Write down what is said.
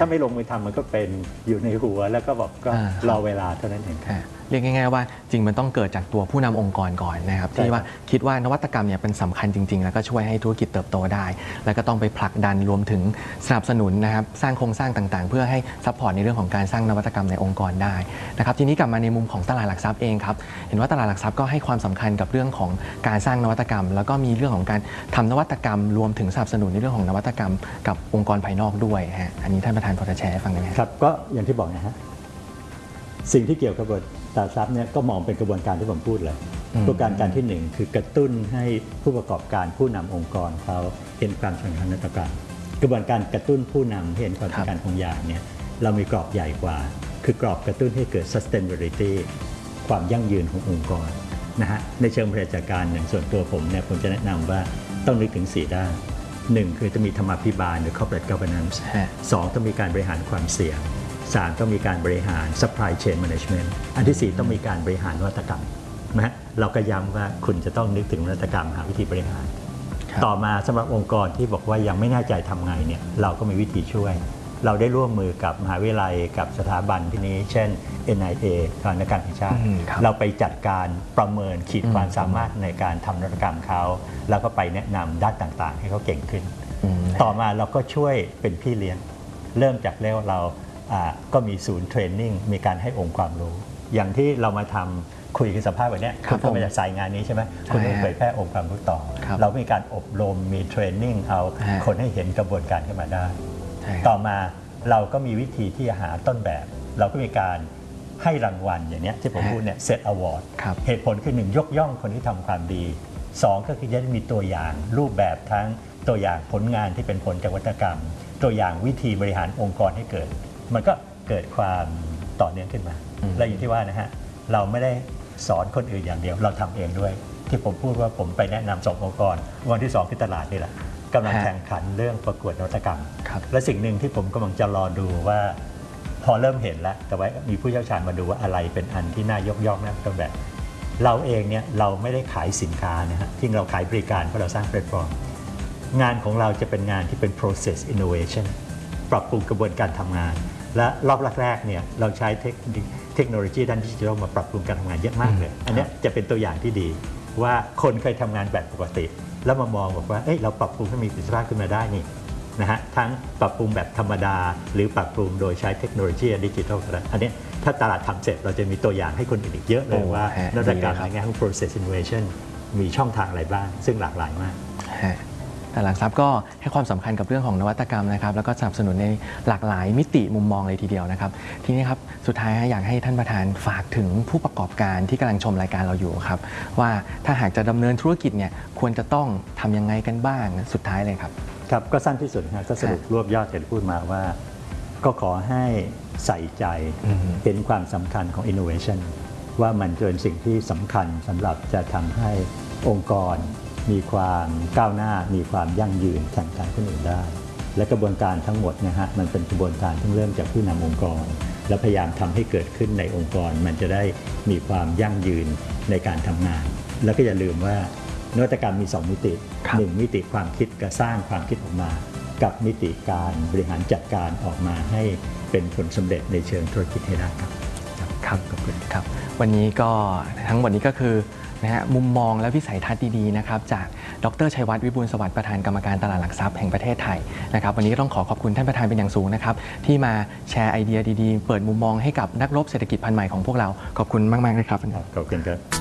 ถ้าไม่ลงมือทำมันก็เป็นอยู่ในหัวแล้วก็บอกก็รอเวลาเท่านั้นเองเรียกง่ายๆว่าจริงมันต้องเกิดจากตัวผู้นำองค์กรก่อนนะครับที่ว่าคิดว่านวัตกรรมเนี่ยเป็นสำคัญจริงๆแล้วก็ช่วยให้ธุรกิจเติบโตได้แล้วก็ต้องไปผลักดันรวมถึงสนับสนุนนะครับสร้างโครงสร้างต่างๆเพื่อให้ซัพพอร์ตในเรื่องของการสร้างนวัตกรรมในองค์กรได้นะครับทีนี้กลับมาในมุมของตลาดหลักทรัพย์เองครับเห็นว่าตลาดหลักทรัพย์ก็ให้ความสำคัญกับเรื่องของการสร้างนวัตกรรมแล้วก็มีเรื่องของการทำนวัตกรรมรวมถึงสนับสนุนในเรื่องของนวัตกรรมกับองค์กรภายนอกด้วยฮะอันนี้ท่านประธานพอจะแชร์ให้ฟังได้ไหมครับก็อย่างที่บอกนะฮะสิ่งที่เกี่ยวกับตลาดทรัพย์เนี่ยก็มองเป็นกระบวนการที่ผมพูดเลยกระบวนการที่1คือกระตุ้นให้ผู้ประกอบการผู้นำองค์กรเขาเห็นความสำคัญนวัตกรรมกระบวนการกระตุ้นผู้นำเห็นความสำคัญของอย่างเนี่ยเรามีกรอบใหญ่กว่าคือกรอบกระตุ้นให้เกิด sustainability ความยั่งยืนขององค์กรนะฮะในเชิงบริหารจัดการอย่างส่วนตัวผมเนี่ยผมจะแนะนำว่าต้องนึกถึง4ด้าน1คือจะมีธรรมาภิบาลหรือ corporate governance 2ต้องมีการบริหารความเสี่ยง3ต้องมีการบริหาร supply chain management อันที่4ต้องมีการบริหารนวัตกรรมนะเราก็ย้ำว่าคุณจะต้องนึกถึงนวัตกรรมหาวิธีบริหารต่อมาสำหรับองค์กรที่บอกว่ายังไม่แน่ใจทำไงเนี่ยเราก็มีวิธีช่วยเราได้ร่วมมือกับมหาวิทยาลัยกับสถาบันที่นี้เช่น NIA สถาบันการแห่งชาติเราไปจัดการประเมินขีดความสามารถในการทำนวัตกรรมเขาแล้วก็ไปแนะนำด้านต่างๆให้เขาเก่งขึ้นต่อมาเราก็ช่วยเป็นพี่เลี้ยงเริ่มจากเราก็มีศูนย์เทรนนิ่งมีการให้องค์ความรู้อย่างที่เรามาทำคุยกันสัมภาษณ์วันนี้คุณก็มาจากสายงานนี้ใช่ไหมคุณต้องเผยแพร่องค์ความรู้ต่อเรามีการอบรมมีเทรนนิ่งเอาคนให้เห็นกระบวนการขึ้นมาได้ต่อมาเราก็มีวิธีที่จะหาต้นแบบเราก็มีการให้รางวัลอย่างนี้ที่ผมพูดเนี่ย Set Award เหตุผลคือ1ยกย่องคนที่ทำความดี2ก็คือจะมีตัวอย่างรูปแบบทั้งตัวอย่างผลงานที่เป็นผลจากนวัตกรรมตัวอย่างวิธีบริหารองค์กรให้เกิดมันก็เกิดความต่อเนื่องขึ้นมาและอย่างที่ว่านะฮะเราไม่ได้สอนคนอื่นอย่างเดียวเราทำเองด้วยที่ผมพูดว่าผมไปแนะนำ2องค์กรวันที่2คือตลาดนี่แหละกำลังแข่งขันเรื่องประกวดนวัตกรรมและสิ่งหนึ่งที่ผมกำลังจะรอดูว่าพอเริ่มเห็นแล้วแต่ว่ามีผู้เชี่ยวชาญมาดูว่าอะไรเป็นอันที่น่ายกย่องนะต้นแบบเราเองเนี่ยเราไม่ได้ขายสินค้านะฮะที่เราขายบริการเพราะเราสร้างแพลตฟอร์มงานของเราจะเป็นงานที่เป็น process innovation ปรับปรุงกระบวนการทำงานและรอบแรกๆเนี่ยเราใช้เทคโนโลยีด้านดิจิทัลมาปรับปรุงการทำงานเยอะมากเลยอันนี้จะเป็นตัวอย่างที่ดีว่าคนเคยทำงานแบบปกติแล้วมามองบอกว่าเราปรับปรุงให้มีประสิทธิภาพขึ้นมาได้นี่นะฮะทั้งปรับปรุงแบบธรรมดาหรือปรับปรุงโดยใช้เทคโนโลยีดิจิทัลอันนี้ถ้าตลาดทำเสร็จเราจะมีตัวอย่างให้คนอื่นอีกเยอะเลยว่านวัตกรรมในแง่ของ process innovation มีช่องทางอะไรบ้างซึ่งหลากหลายมากแต่หลักทรัพย์ก็ให้ความสำคัญกับเรื่องของนวัตกรรมนะครับแล้วก็สนับสนุนในหลากหลายมิติมุมมองเลยทีเดียวนะครับทีนี้ครับสุดท้ายอยากให้ท่านประธานฝากถึงผู้ประกอบการที่กำลังชมรายการเราอยู่ครับว่าถ้าหากจะดำเนินธุรกิจเนี่ยควรจะต้องทำยังไงกันบ้างสุดท้ายเลยครับครับก็สั้นที่สุดนะก็สรุปรวบยอดที่พูดมาว่าก็ขอให้ใส่ใจเห็นความสำคัญของ innovation ว่ามันเป็นสิ่งที่สำคัญสำหรับจะทำให้องค์กรมีความก้าวหน้ามีความยั่งยืนแข่งขันคนอื่นได้และกระบวนการทั้งหมดนะฮะมันเป็นกระบวนการที่เริ่มจากผู้นำองค์กรและพยายามทำให้เกิดขึ้นในองค์กรมันจะได้มีความยั่งยืนในการทำงานแล้วก็อย่าลืมว่านวัตกรรมมี2มิติ1มิติความคิดก็สร้างความคิดออกมากับมิติการบริหารจัดการออกมาให้เป็นผลสำเร็จในเชิงธุรกิจให้ได้ครับครับขอบคุณครับวันนี้ก็ทั้งหมดนี้ก็คือมุมมองและวิสัยทัศน์ดีๆนะครับจากดร.ชัยวัฒน์วิบูลย์สวัสดิ์ประธานกรรมการตลาดหลักทรัพย์แห่งประเทศไทยนะครับวันนี้ก็ต้องขอบคุณท่านประธานเป็นอย่างสูงนะครับที่มาแชร์ไอเดียดีๆเปิดมุมมองให้กับนักรบเศรษฐกิจพันธุ์ใหม่ของพวกเราขอบคุณมากๆเลยครับขอบคุณครับ